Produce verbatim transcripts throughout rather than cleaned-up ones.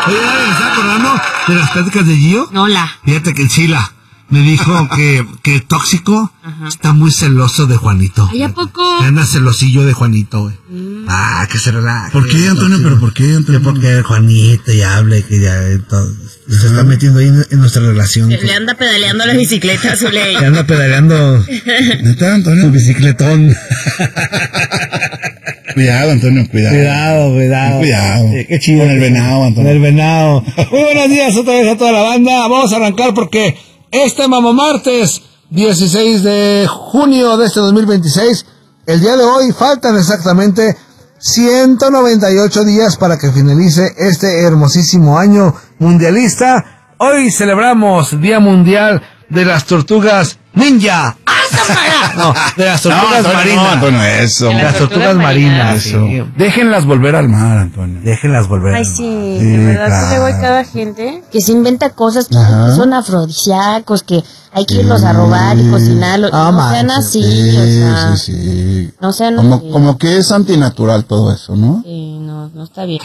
Oye, ¿me estaba acordando de las pláticas de Gio? Hola. Fíjate que el Chila me dijo que, que Tóxico Ajá. está muy celoso de Juanito. ¿Y a poco? Anda celosillo de Juanito, güey. Mm. Ah, que se relaje. ¿Por qué, Antonio? ¿Pero por qué, Antonio? Que porque Juanito ya habla y que ya todo, se está metiendo ahí en, en nuestra relación. Se le anda pedaleando la bicicleta a su ley. Le anda pedaleando. ¿Neta, Antonio? Su bicicletón. Cuidado, Antonio, cuidado. Cuidado, cuidado. Cuidado. Sí, qué chido. Con el venado, Antonio. Con el venado. Muy buenos días otra vez a toda la banda. Vamos a arrancar porque este Mamo Martes, dieciséis de junio de este dos mil veintiséis, el día de hoy faltan exactamente ciento noventa y ocho días para que finalice este hermosísimo año mundialista. Hoy celebramos Día Mundial de las Tortugas Ninja. No, de las tortugas no, Antonio, marinas. No, Antonio, eso. De las tortugas marinas. Eso. Sí. Déjenlas volver al mar, Antonio. Déjenlas volver. Ay, sí, sí, de verdad claro. que luego hay cada gente que se inventa cosas que Ajá. son afrodisíacos, que hay que irlos a robar y cocinarlos. Ah, no sean manches. así, Sí, o sea. sí, sí. No sean como, así. como que es antinatural todo eso, ¿no? Sí, no, no está bien.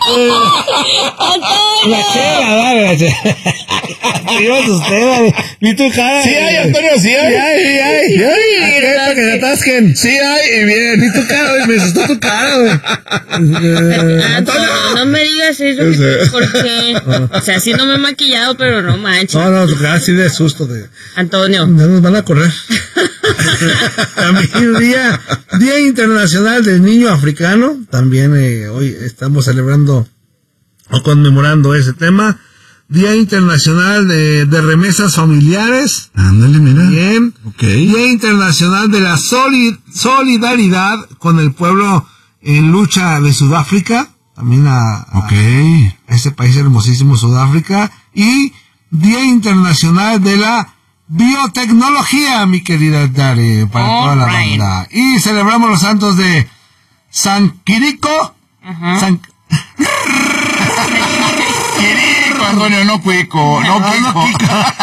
La chela, dale, la chela. Dios, usted, dale. Vi tu cara. Sí hay, Antonio, sí hay. Sí hay, sí hay. Sí hay. ¿Qué? Para que se atasquen. Sí hay, y bien. Vi tu cara, güey. Me asustó tu cara, güey. Antonio, no me digas eso, Yo sé. porque, o sea, sí no me he maquillado, pero no manches. No, no, tu cara así de susto. De... Antonio. No nos van a correr. También día, día Internacional del Niño Africano. También eh, hoy estamos celebrando o conmemorando ese tema. Día Internacional de, de Remesas Familiares. Ándale, mira. Bien. Ok. Día Internacional de la soli- Solidaridad con el pueblo en lucha de Sudáfrica. También a, a, Ok. a ese país hermosísimo, Sudáfrica. Y Día Internacional de la Biotecnología, mi querida Dari, para All toda la right. banda. Y celebramos los santos de San Quirico. Ajá. San... Quirico, Antonio, no cuico, no Ah, no, cuico.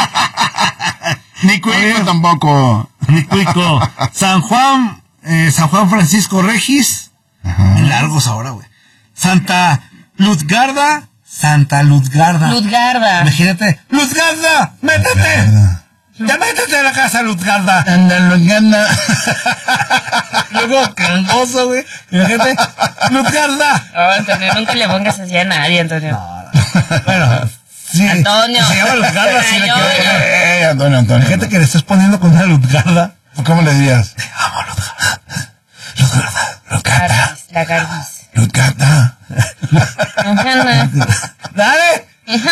Ni cuico tampoco. Ni Cuico. San Juan, eh, San Juan Francisco Regis. Ajá. Largos ahora, güey. Santa Luzgarda. Santa Luzgarda. Luzgarda. Imagínate. Luzgarda, métete. Luzgarda. Ya métete a la casa, Luzgarda. Anda, Luzgarda. Luego, cangoso, güey. Imagínate. Luzgarda. No, Antonio, nunca le pongas así a nadie, Antonio. Bueno, sí. Antonio. Se llama Luzgarda, sí le Señor. quiero. Eh, eh, Antonio, Antonio. Fíjate que le estás poniendo con una Luzgarda. ¿Cómo le dirías? Vamos, Luzgarda. Luzgarda. Luzgarda. Gardis, la Gardis. Luzgarda. Ajá, Dale.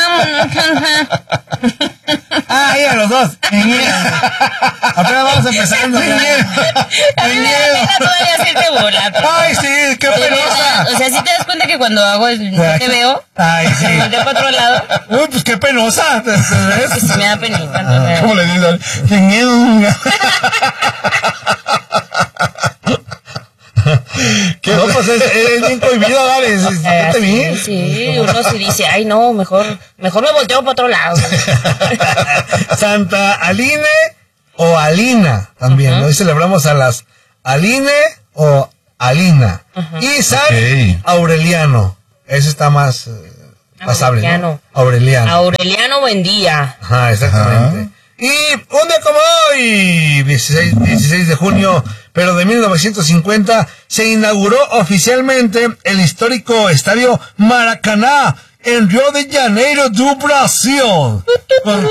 Ah, ahí a los dos. Apenas vamos empezando. Sin miedo. Sin miedo. Todavía hacerte burla. Ay, sí, qué penosa. O sea, si te das cuenta que cuando hago el no te veo, Ay, sí. me volteo para otro lado, Uy, pues qué penosa. ¿Te pues ves? sí me da penita. Antonio. ¿Cómo le dices? Sin miedo. ¿Qué? No, pues es, es bien prohibido, dale. Es, es, Eh, no te vi. sí, sí, uno sí dice, ay no, mejor, mejor me volteo para otro lado. Santa Aline o Alina también. Ajá. Hoy celebramos a las Aline o Alina. Y San Ok. Aureliano. Ese está más eh, pasable, ¿no? Aureliano. Aureliano. Aureliano Buendía. Ajá, exactamente. Y un día como hoy, dieciséis, dieciséis de junio, pero de mil novecientos cincuenta, se inauguró oficialmente el histórico estadio Maracaná en Río de Janeiro do Brasil. Con-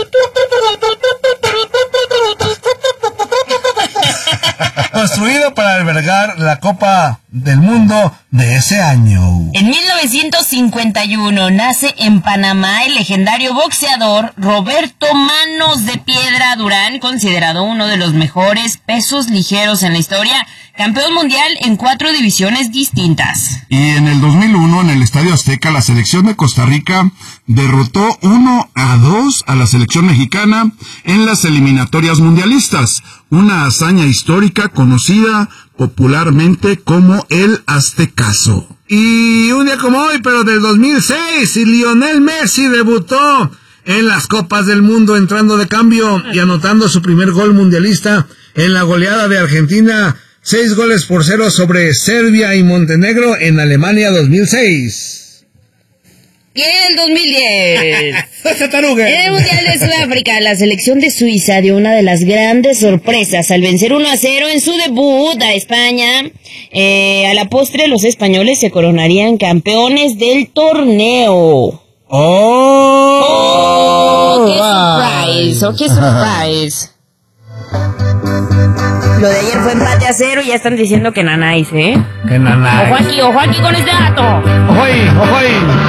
Construido para albergar la Copa del Mundo de ese año. En mil novecientos cincuenta y uno nace en Panamá el legendario boxeador Roberto Manos de Piedra Durán, considerado uno de los mejores pesos ligeros en la historia, campeón mundial en cuatro divisiones distintas. Y en el dos mil uno, en el Estadio Azteca, la selección de Costa Rica derrotó uno a dos a la selección mexicana en las eliminatorias mundialistas, una hazaña histórica conocida popularmente como el Aztecaso. Y un día como hoy, pero del dos mil seis, Lionel Messi debutó en las Copas del Mundo entrando de cambio y anotando su primer gol mundialista en la goleada de Argentina, seis goles por cero sobre Serbia y Montenegro en Alemania dos mil seis. Y en el dos mil diez, Taruga. en el Mundial de Sudáfrica, la selección de Suiza dio una de las grandes sorpresas al vencer uno a cero en su debut a España. Eh, a la postre, los españoles se coronarían campeones del torneo. ¡Oh! ¡Oh! ¡Qué surprise! ¡Oh, qué surprise! Lo de ayer fue empate a cero y ya están diciendo que nanáis, ¿eh? ¡Qué nanáis! ¡Ojo aquí, ojo aquí con este dato! ¡Ojo ahí, ojo ahí!